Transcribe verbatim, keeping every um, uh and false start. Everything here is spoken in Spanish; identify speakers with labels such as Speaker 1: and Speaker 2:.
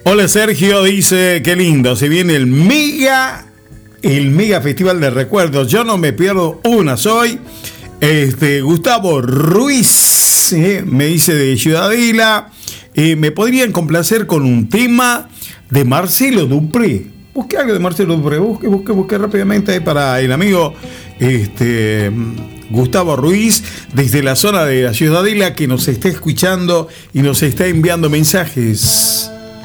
Speaker 1: Hola Sergio, dice, qué lindo, se viene el mega, el mega festival de recuerdos, yo no me pierdo una, soy este, Gustavo Ruiz, eh, me dice de Ciudadela, eh, me podrían complacer con un tema de Marcelo Dupré. Busque algo de Marcelo Dupré, busque, busque, busque rápidamente ahí para el amigo este, Gustavo Ruiz, desde la zona de la Ciudadela, que nos está escuchando y nos está enviando mensajes.